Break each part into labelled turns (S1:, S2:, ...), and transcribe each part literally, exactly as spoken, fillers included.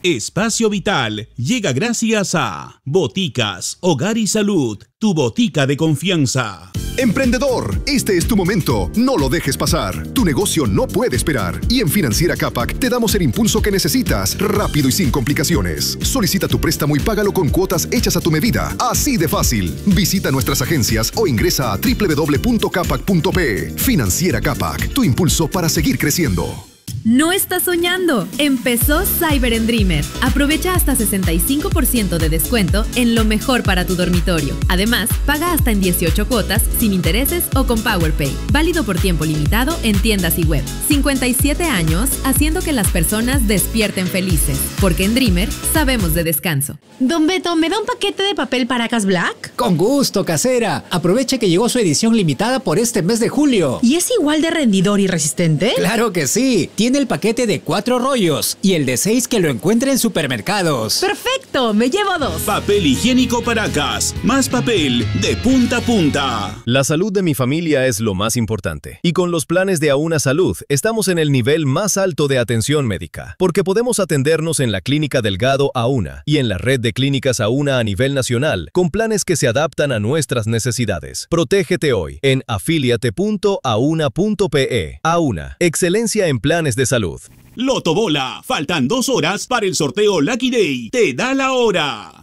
S1: Espacio Vital llega gracias a Boticas, Hogar y Salud, tu botica de confianza.
S2: Emprendedor, este es tu momento. No lo dejes pasar. Tu negocio no puede esperar. Y en Financiera Capac te damos el impulso que necesitas, rápido y sin complicaciones. Solicita tu préstamo y págalo con cuotas hechas a tu medida. Así de fácil. Visita nuestras agencias o ingresa a doble u doble u doble u punto capac punto pe. Financiera Capac, tu impulso para seguir creciendo.
S3: No estás soñando. Empezó Cyber and Dreamer. Aprovecha hasta sesenta y cinco por ciento de descuento en lo mejor para tu dormitorio. Además, paga hasta en dieciocho cuotas, sin intereses o con PowerPay. Válido por tiempo limitado en tiendas y web. cincuenta y siete años haciendo que las personas despierten felices. Porque en Dreamer sabemos de descanso.
S4: Don Beto, ¿me da un paquete de papel Paracas Black?
S5: Con gusto, casera. Aproveche que llegó su edición limitada por este mes de julio.
S4: ¿Y es igual de rendidor y resistente?
S5: Claro que sí. Tiene el paquete de cuatro rollos y el de seis que lo encuentre en supermercados.
S4: ¡Perfecto! Me llevo dos.
S1: Papel higiénico Paracas. Más papel de punta a punta.
S6: La salud de mi familia es lo más importante. Y con los planes de Auna Salud, estamos en el nivel más alto de atención médica. Porque podemos atendernos en la Clínica Delgado Auna y en la red de clínicas Auna a nivel nacional, con planes que se adaptan a nuestras necesidades. Protégete hoy en afíliate punto auna punto pe. Auna, excelencia en planes de salud.
S1: Loto Bola, faltan dos horas para el sorteo Lucky Day. Te da la hora.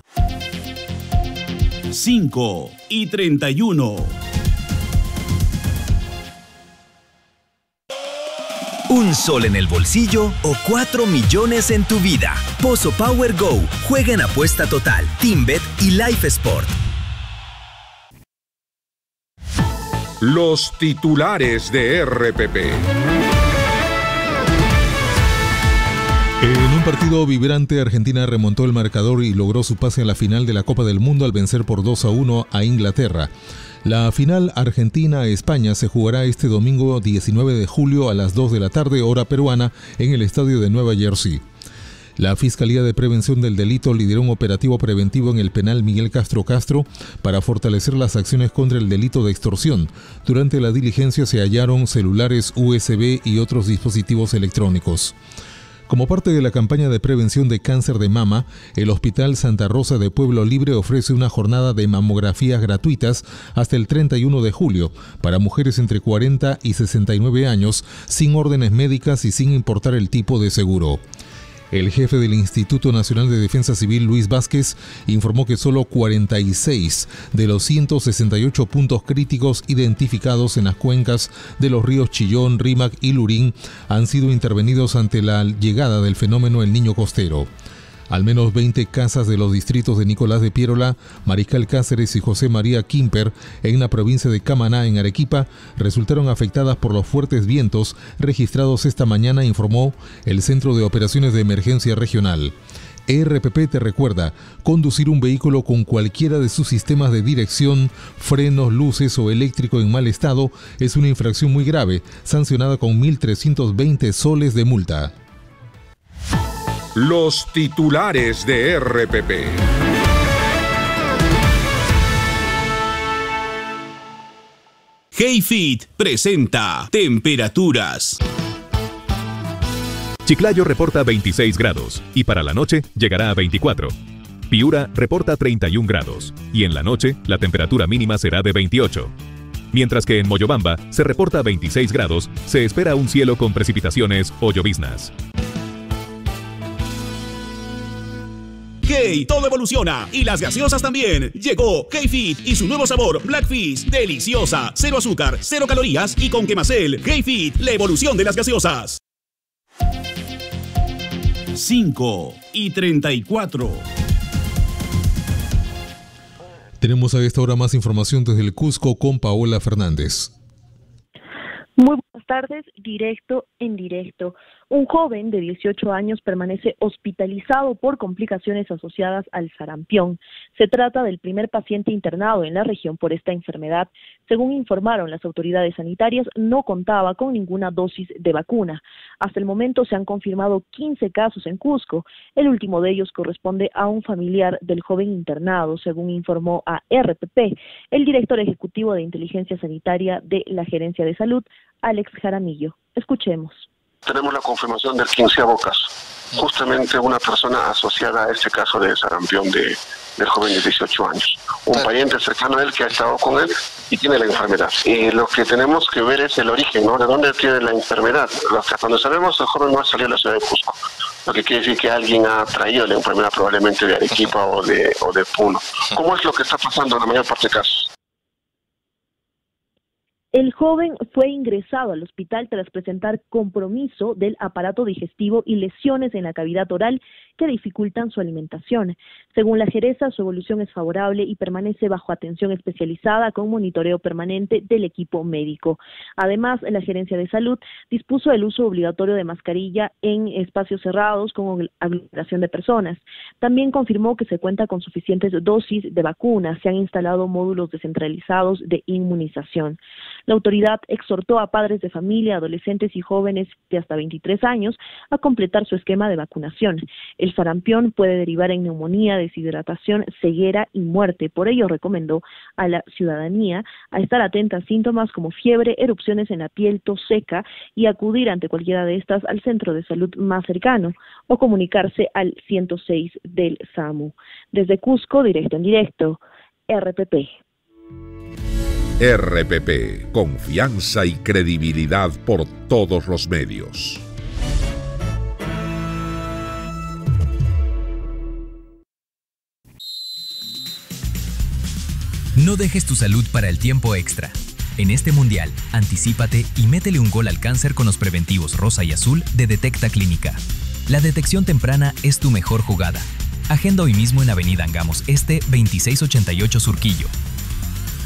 S1: cinco y treinta y uno.
S7: Un sol en el bolsillo o cuatro millones en tu vida. Pozo Power Go. Juega en apuesta total, TeamBet y Life Sport.
S8: Los titulares de R P P.
S9: En un partido vibrante, Argentina remontó el marcador y logró su pase a la final de la Copa del Mundo al vencer por dos a uno a Inglaterra. La final Argentina-España se jugará este domingo diecinueve de julio a las dos de la tarde, hora peruana, en el estadio de Nueva Jersey. La Fiscalía de Prevención del Delito lideró un operativo preventivo en el penal Miguel Castro Castro para fortalecer las acciones contra el delito de extorsión. Durante la diligencia se hallaron celulares U S B y otros dispositivos electrónicos. Como parte de la campaña de prevención de cáncer de mama, el Hospital Santa Rosa de Pueblo Libre ofrece una jornada de mamografías gratuitas hasta el treinta y uno de julio para mujeres entre cuarenta y sesenta y nueve años, sin órdenes médicas y sin importar el tipo de seguro. El jefe del Instituto Nacional de Defensa Civil, Luis Vázquez, informó que solo cuarenta y seis de los ciento sesenta y ocho puntos críticos identificados en las cuencas de los ríos Chillón, Rímac y Lurín han sido intervenidos ante la llegada del fenómeno El Niño Costero. Al menos veinte casas de los distritos de Nicolás de Piérola, Mariscal Cáceres y José María Quimper, en la provincia de Camaná, en Arequipa, resultaron afectadas por los fuertes vientos registrados esta mañana, informó el Centro de Operaciones de Emergencia Regional. R P P te recuerda, conducir un vehículo con cualquiera de sus sistemas de dirección, frenos, luces o eléctrico en mal estado es una infracción muy grave, sancionada con mil trescientos veinte soles de multa.
S8: Los titulares de R P P.
S1: HeyFit presenta temperaturas.
S10: Chiclayo reporta veintiséis grados y para la noche llegará a veinticuatro. Piura reporta treinta y un grados y en la noche la temperatura mínima será de veintiocho. Mientras que en Moyobamba se reporta veintiséis grados, se espera un cielo con precipitaciones o lloviznas.
S1: Hey, todo evoluciona y las gaseosas también. Llegó HeyFit y su nuevo sabor Black Fizz, deliciosa, cero azúcar, cero calorías y con quemacel. HeyFit, la evolución de las gaseosas. cinco y treinta y cuatro.
S9: Tenemos a esta hora más información desde el Cusco con Paola Fernández.
S11: Muy buenas tardes, directo en directo. Un joven de dieciocho años permanece hospitalizado por complicaciones asociadas al sarampión. Se trata del primer paciente internado en la región por esta enfermedad. Según informaron las autoridades sanitarias, no contaba con ninguna dosis de vacuna. Hasta el momento se han confirmado quince casos en Cusco. El último de ellos corresponde a un familiar del joven internado, según informó a R P P el director ejecutivo de inteligencia sanitaria de la Gerencia de Salud, Alex Jaramillo. Escuchemos.
S12: Tenemos la confirmación del quinceavo caso. justamente una persona asociada a este caso de sarampión de, del joven de dieciocho años. Un claro. pariente cercano a él que ha estado con él y tiene la enfermedad. Y lo que tenemos que ver es el origen, ¿no? ¿De dónde tiene la enfermedad? Cuando sabemos, el joven no ha salido de la ciudad de Cusco. Lo que quiere decir que alguien ha traído la enfermedad probablemente de Arequipa o de, o de Puno. ¿Cómo es lo que está pasando en la mayor parte de casos?
S11: El joven fue ingresado al hospital tras presentar compromiso del aparato digestivo y lesiones en la cavidad oral que dificultan su alimentación. Según la Geresa, su evolución es favorable y permanece bajo atención especializada con monitoreo permanente del equipo médico. Además, la Gerencia de Salud dispuso el uso obligatorio de mascarilla en espacios cerrados con aglomeración de personas. También confirmó que se cuenta con suficientes dosis de vacunas. Se han instalado módulos descentralizados de inmunización. La autoridad exhortó a padres de familia, adolescentes y jóvenes de hasta veintitrés años a completar su esquema de vacunación. El sarampión puede derivar en neumonía, deshidratación, ceguera y muerte. Por ello, recomendó a la ciudadanía a estar atenta a síntomas como fiebre, erupciones en la piel, tos seca y acudir ante cualquiera de estas al centro de salud más cercano o comunicarse al ciento seis del SAMU. Desde Cusco, directo en directo, R P P.
S8: R P P, confianza y credibilidad por todos los medios.
S7: No dejes tu salud para el tiempo extra. En este mundial, anticípate y métele un gol al cáncer con los preventivos rosa y azul de Detecta Clínica. La detección temprana es tu mejor jugada. Agenda hoy mismo en Avenida Angamos Este, veintiséis ochenta y ocho Surquillo.